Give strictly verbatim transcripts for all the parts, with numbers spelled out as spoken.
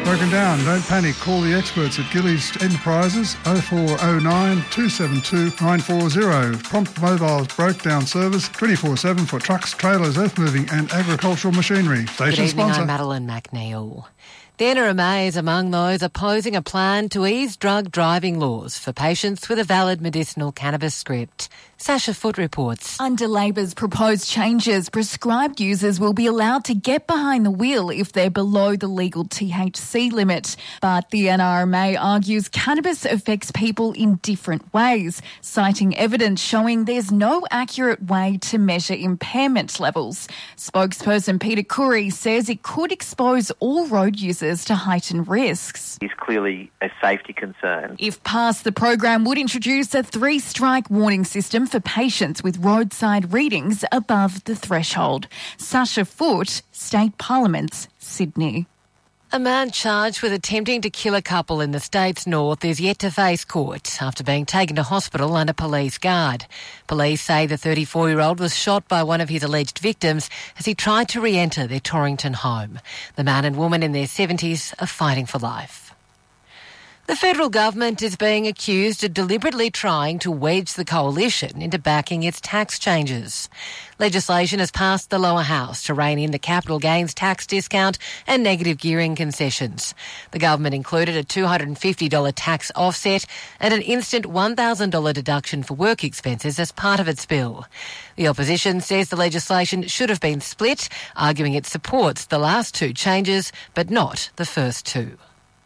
Broken down, don't panic. Call the experts at Gillies Enterprises oh four oh nine, two seven two, nine four zero. Prompt mobile broke down service twenty-four seven for trucks, trailers, earth moving and agricultural machinery. Station Good evening, sponsor. I'm Madeline McNeil. The N R M A is among those opposing a plan to ease drug driving laws for patients with a valid medicinal cannabis script. Sasha Foote reports. Under Labor's proposed changes, prescribed users will be allowed to get behind the wheel if they're below the legal T H C limit. But the N R M A argues cannabis affects people in different ways, citing evidence showing there's no accurate way to measure impairment levels. Spokesperson Peter Curry says it could expose all road users to heightened risks. It's clearly a safety concern. If passed, the program would introduce a three-strike warning system for patients with roadside readings above the threshold. Sasha Foote, State Parliament, Sydney. A man charged with attempting to kill a couple in the state's north is yet to face court after being taken to hospital under police guard. Police say the thirty-four-year-old was shot by one of his alleged victims as he tried to re-enter their Torrington home. The man and woman in their seventies are fighting for life. The federal government is being accused of deliberately trying to wedge the coalition into backing its tax changes. Legislation has passed the lower house to rein in the capital gains tax discount and negative gearing concessions. The government included a two hundred fifty dollars tax offset and an instant one thousand dollars deduction for work expenses as part of its bill. The opposition says the legislation should have been split, arguing it supports the last two changes but not the first two.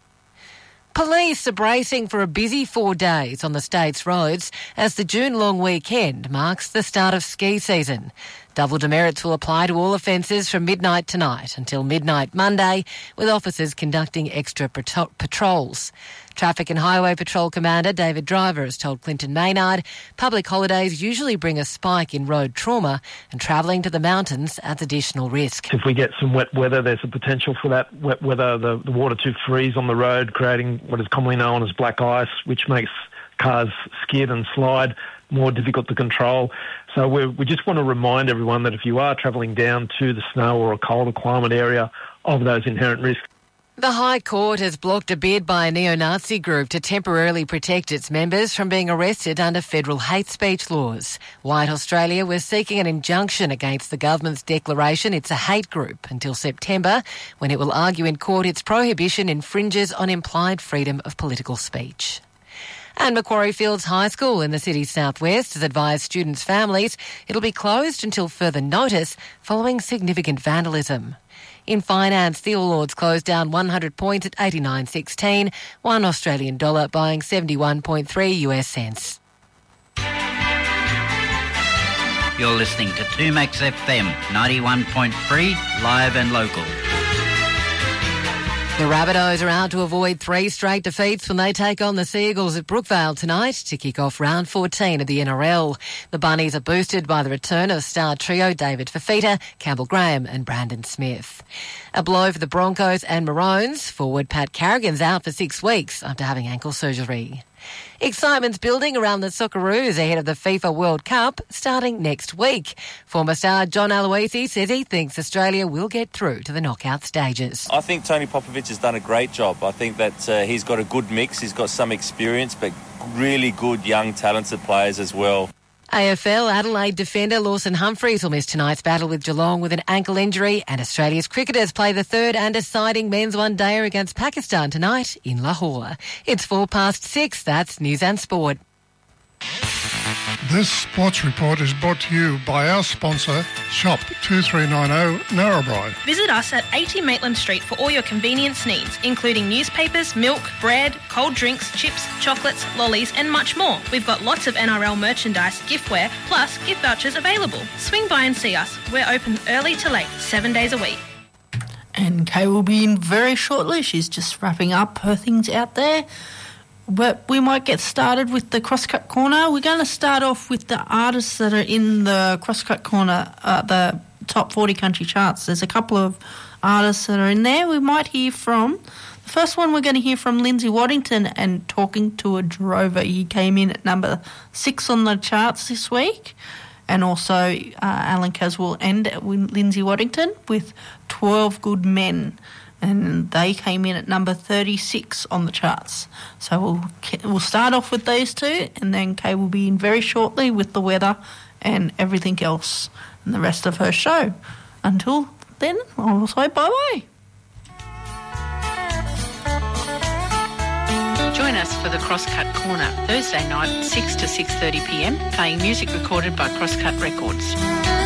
Police are bracing for a busy four days on the state's roads as the June long weekend marks the start of ski season. Double demerits will apply to all offences from midnight tonight until midnight Monday, with officers conducting extra patro- patrols. Traffic and Highway Patrol Commander David Driver has told Clinton Maynard public holidays usually bring a spike in road trauma and travelling to the mountains adds additional risk. If we get some wet weather, there's a potential for that wet weather, the, the water to freeze on the road, creating what is commonly known as black ice, which makes cars skid and slide more difficult to control. So we we just want to remind everyone that if you are travelling down to the snow or a colder climate area, of those inherent risks. The High Court has blocked a bid by a neo-Nazi group to temporarily protect its members from being arrested under federal hate speech laws. White Australia was seeking an injunction against the government's declaration it's a hate group until September, when it will argue in court its prohibition infringes on implied freedom of political speech. And Macquarie Fields High School in the city's southwest has advised students' families it'll be closed until further notice following significant vandalism. In finance, the All Ords closed down one hundred points at eighty-nine sixteen, one Australian dollar buying seventy-one point three US cents. You're listening to two Max F M, ninety-one point three, live and local. The Rabbitohs are out to avoid three straight defeats when they take on the Seagulls at Brookvale tonight to kick off round fourteen of the N R L. The Bunnies are boosted by the return of star trio David Fafita, Campbell Graham and Brandon Smith. A blow for the Broncos and Maroons. Forward Pat Carrigan's out for six weeks after having ankle surgery. Excitement's building around the Socceroos ahead of the FIFA World Cup starting next week. Former star John Aloisi says he thinks Australia will get through to the knockout stages. I think Tony Popovich has done a great job. I think that uh, he's got a good mix. He's got some experience, but really good, young, talented players as well. A F L Adelaide defender Lawson Humphries will miss tonight's battle with Geelong with an ankle injury, and Australia's cricketers play the third and deciding men's one-dayer against Pakistan tonight in Lahore. It's four past six. That's News and Sport. This sports report is brought to you by our sponsor, Shop two three nine zero Narrabri. Visit us at eighty Maitland Street for all your convenience needs, including newspapers, milk, bread, cold drinks, chips, chocolates, lollies and much more. We've got lots of N R L merchandise, giftware, plus gift vouchers available. Swing by and see us. We're open early to late, seven days a week. And Kay will be in very shortly. She's just wrapping up her things out there. But we might get started with the Crosscut Corner. We're going to start off with the artists that are in the Crosscut Corner, uh, the top forty country charts. There's a couple of artists that are in there. We might hear from, the first one we're going to hear from Lindsay Waddington and Talking to a Drover. He came in at number six on the charts this week. And also uh, Alan Caswell and Lindsay Waddington with twelve Good Men. and they came in at number thirty-six on the charts. So we'll we'll start off with these two, and then Kay will be in very shortly with the weather and everything else and the rest of her show. Until then, I will say bye-bye. Join us for the Crosscut Corner, Thursday night, six to six thirty p m, playing music recorded by Crosscut Records.